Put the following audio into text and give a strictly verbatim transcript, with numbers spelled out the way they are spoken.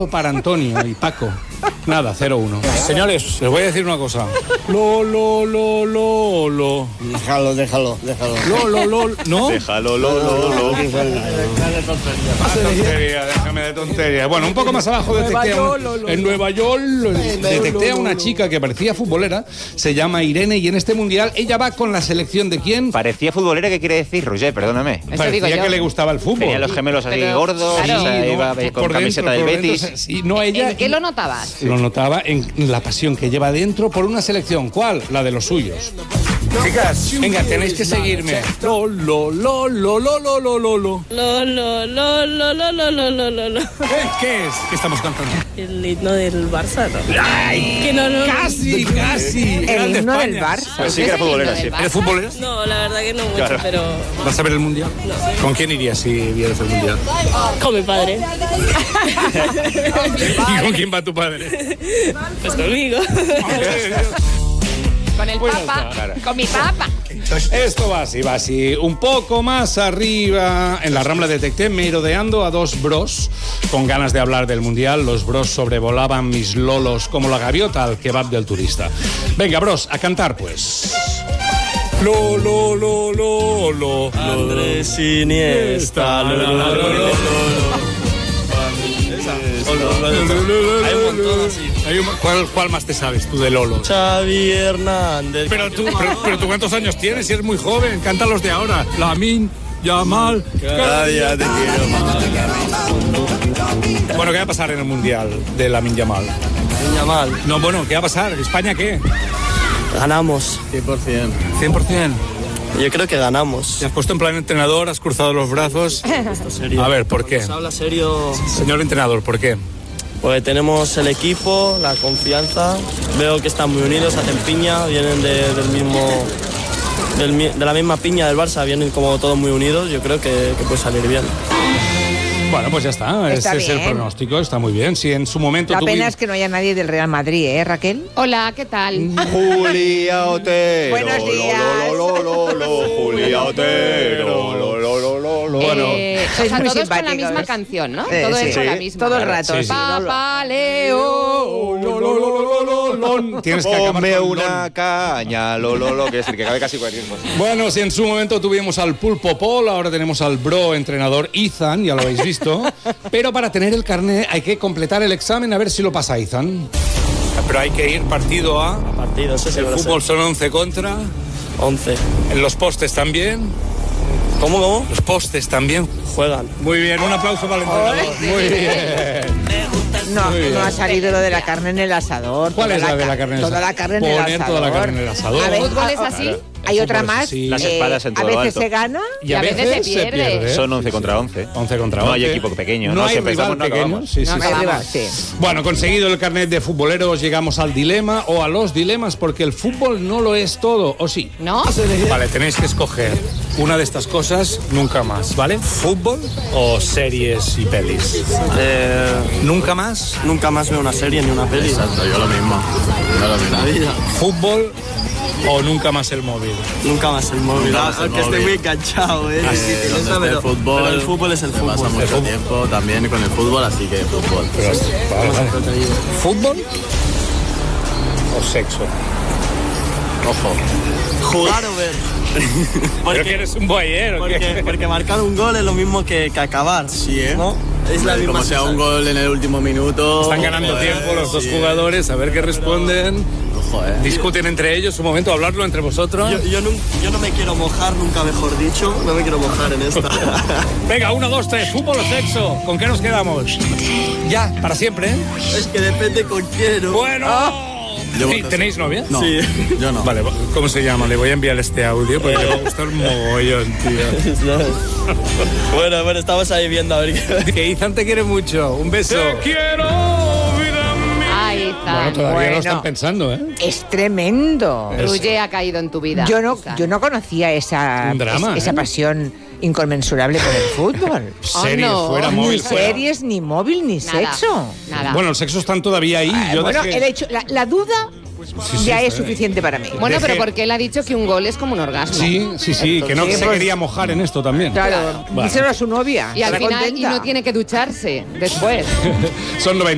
para Antonio y Paco. Nada, cero uno. Señores, les voy a decir una cosa. Lo, lo, lo, lo, lo. Déjalo, déjalo, déjalo. Lo, lo, lo, ¿no? Déjalo, lo, lo, lo. Tontería, déjame de tontería. Bueno, un poco más abajo detecté a un, en Nueva York detecté a una chica que parecía futbolera, se llama Irene, y en este mundial ella va con la selección de ¿quién? Parecía futbolera, ¿qué quiere decir, Roger? Perdóname. Parecía que le gustaba el fútbol. Tenía los gemelos así Pero, gordos, claro. o sea, Sí, iba no, con por camiseta dentro, del por Betis. dentro, sí, no, ella, ¿En qué lo notabas? Lo notaba en la pasión que lleva dentro por una selección. ¿Cuál? La de los suyos. Chicas, venga, tenéis que seguirme. Lo, lo, lo, lo, lo, lo, lo, lo, lo. Lo, lo, lo, lo, lo, lo, lo, lo, lo, lo. ¿Qué es? ¿Qué estamos cantando? El himno del Barça, ¿no? ¡Ay! Que no, no. Casi, casi. El himno del Barça. Pues sí que era futbolera, sí. ¿Eres futbolera? No, la verdad que no mucho, Claro. pero ¿Vas a ver el mundial? ¿Con quién irías si vieras el mundial? con mi padre. ¿Y con quién va tu padre? Pues conmigo. Con el Pues ya papa, está, claro. con mi papa. Esto va así, va así. Un poco más arriba, en la Rambla detecté merodeando a dos bros con ganas de hablar del mundial. Los bros sobrevolaban mis lolos como la gaviota al kebab del turista. Venga, bros, a cantar pues. Lo, lo, lo, lo, lo. Andrés Iniesta. Lo, lo, lo, lo, lo, lo. Hay un montón así. Hay un- ¿Cuál, ¿Cuál más te sabes tú de Lolo? Xavi Hernández. Pero tú, pero, pero tú ¿cuántos años tienes? Si eres muy joven, canta los de ahora. Lamin, Yamal. Cada día te quiero más. Bueno, ¿qué va a pasar en el mundial de Lamin Yamal? Niña mal. No, bueno, ¿qué va a pasar? ¿España qué? Ganamos. cien por ciento. cien por ciento. Yo creo que ganamos. Te has puesto en plan entrenador, has cruzado los brazos. A ver, ¿por qué? Se habla serio. Señor entrenador, ¿por qué? Pues tenemos el equipo, la confianza. Veo que están muy unidos, hacen piña, vienen de- del mismo, del mi- de la misma piña del Barça, vienen como todos muy unidos. Yo creo que, que puede salir bien. Bueno, pues ya está. Está Ese es el bien. pronóstico, está muy bien. Si en su momento La tuvimos- pena es que no haya nadie del Real Madrid, ¿eh, Raquel? Hola, ¿qué tal? Julia Otero. Buenos días. Lo, lo, lo, lo, Julia Otero. Lo, lo, lo, lo, lo. Bueno. Eh, o Sois sea, muy todos con la simpáticos. misma canción, ¿no? Eh, Todo sí. es con la Sí. misma. Todo el rato. Sí. sí. Papa Leo. Lo, lo, lo, lo, lo, lo. Tienes que acabar Ponme con una lon. caña. Lo, lo, lo. Que es el que cabe casi cualquier cosa. Bueno, si en su momento tuvimos al Pulpo Paul, ahora tenemos al bro entrenador Ethan, ya lo habéis visto. Pero para tener el carnet hay que completar el examen a ver si lo pasa Ethan. Pero hay que ir partido a... Partidos, ese El no lo sé. fútbol son once contra. once. En los postes también. ¿Cómo, cómo? Los postes también. Juegan. Muy bien, un aplauso para el entrenador. Muy bien. No, Muy bien. no ha salido lo de la carne en el asador. ¿Cuál Toda es la de ca- la carne en el Toda asador? la carne en el Poner asador. toda la carne en el asador. A ver, ¿El fútbol es ah, así? ah, Hay El otra fútbol es más. así. Las espadas en a todo veces alto. se gana. Y a veces se pierde. Son once contra once. once contra once. No hay equipo pequeño, No ¿no? hay Si empezamos, rival no pequeño. acabamos. Sí, sí, No sí. Ahí arriba, acabamos. sí. Bueno, conseguido el carnet de futboleros, llegamos al dilema o a los dilemas, porque el fútbol no lo es todo, ¿o sí? ¿No? Vale, tenéis que escoger una de estas cosas nunca más, ¿vale? ¿Fútbol o series y pelis? Eh, ¿Nunca más? nunca más veo una serie ni una peli. Exacto, yo lo mismo. Yo lo mismo. La vida. ¿Fútbol o nunca más el móvil? Nunca más el móvil. Nunca más el Aunque móvil. esté muy enganchado, ¿eh? Eh, Sí, donde eso, esté pero, el fútbol, pero el fútbol es el se fútbol. pasa mucho fútbol. tiempo también con el fútbol, así que fútbol. Pero, vale, vale. ¿Fútbol o sexo? Ojo. Jugar o ver. Pero que eres un boyero. Porque, porque marcar un gol es lo mismo que, que acabar. Sí, ¿eh? ¿No? Es la Hombre, misma como sea un sensación. gol en el último minuto. Están ganando joder, tiempo los dos sí, jugadores, a ver qué responden. Ojo, eh. Discuten entre ellos, un momento, hablarlo entre vosotros. Yo, yo, nun- yo no me quiero mojar, nunca mejor dicho. No me quiero mojar en esta. Venga, uno, dos, tres, fútbol o sexo. ¿Con qué nos quedamos? Ya, para siempre, ¿eh? Es que depende con quién. ¿no? Bueno. Yo Sí, voto ¿tenéis novia? No, Sí. yo no. Vale, ¿cómo se llama? Le voy a enviar este audio porque le va a gustar mogollón, tío. Bueno, bueno, estamos ahí viendo a ver qué. Que Ethan te quiere mucho. Un beso. Te quiero, vida mía. Ay, Ethan. Bueno, todavía Bueno. lo están pensando, ¿eh? Es tremendo. Ruge ha caído en tu vida. Yo no, Ethan. yo no conocía esa, Un drama, es- esa ¿eh? pasión inconmensurable por el fútbol. Series no. fuera, Ni móvil fuera. series, ni móvil, ni Nada, sexo. Nada. Bueno, el sexo están todavía ahí. Ah, Yo bueno, dejé- el hecho, la, la duda Sí, sí, ya es está bien. suficiente para mí. Bueno, Deje- pero porque él ha dicho que un gol es como un orgasmo. Sí, sí, sí, que no Sí, se pues- quería mojar en esto también. Claro, Vale. díselo a su novia. Y al estará final y contenta. no tiene que ducharse después. Son noventa.